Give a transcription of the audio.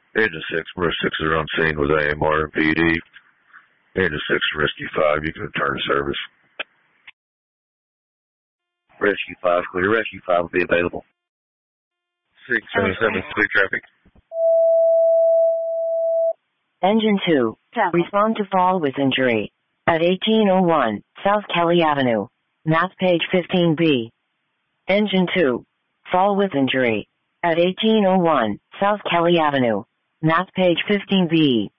Engine 6, Rescue 6 is on scene with AMR and PD. Engine 6, Rescue 5, you can return to service. Rescue 5, clear. Rescue 5 will be available. 677, clear traffic. Engine 2, respond to fall with injury at 1801 South Kelly Avenue, map page 15B. Engine 2, fall with injury at 1801 South Kelly Avenue, map page 15B.